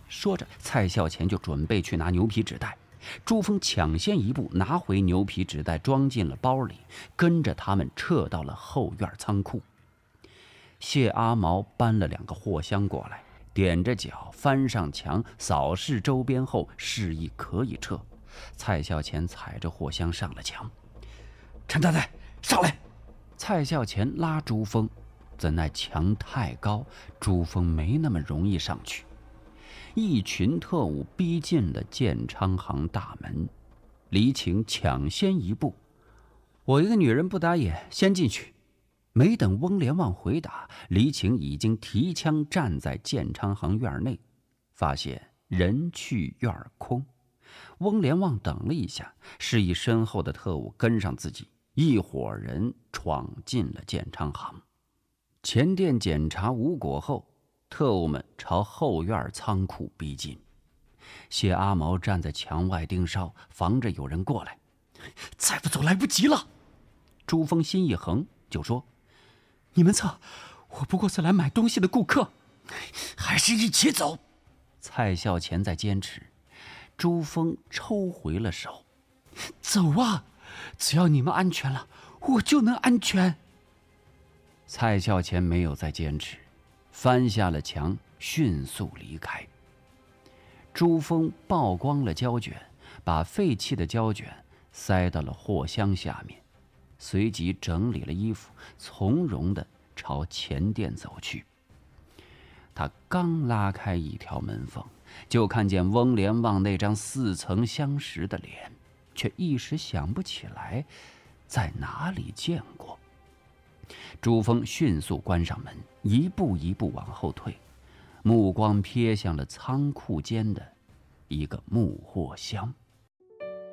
说着，蔡孝乾就准备去拿牛皮纸袋。朱峰抢先一步拿回牛皮纸袋，装进了包里，跟着他们撤到了后院仓库。谢阿毛搬了2个货箱过来，踮着脚翻上墙，扫视周边后示意可以撤。蔡孝乾踩着货箱上了墙。陈太太，上来！蔡孝乾拉朱峰，怎奈墙太高，朱峰没那么容易上去。一群特务逼近了建昌行大门，黎晴抢先一步：“我一个女人不打眼，先进去。”没等翁连旺回答，黎晴已经提枪站在建昌行院内，发现人去院空。翁连旺等了一下，示意身后的特务跟上自己，一伙人闯进了建昌行。前店检查无果后，特务们朝后院仓库逼近。谢阿毛站在墙外盯梢，防着有人过来。再不走来不及了。朱峰心一横，就说：“你们走，我不过是来买东西的顾客，还是一起走。”蔡孝乾在坚持，朱峰抽回了手：“走啊，只要你们安全了，我就能安全。”蔡孝乾没有再坚持，翻下了墙，迅速离开。朱峰曝光了胶卷，把废弃的胶卷塞到了货箱下面，随即整理了衣服，从容地朝前店走去。他刚拉开一条门缝，就看见翁连旺那张似曾相识的脸，却一时想不起来在哪里见过。朱峰迅速关上门，一步一步往后退，目光瞥向了仓库间的一个木货箱。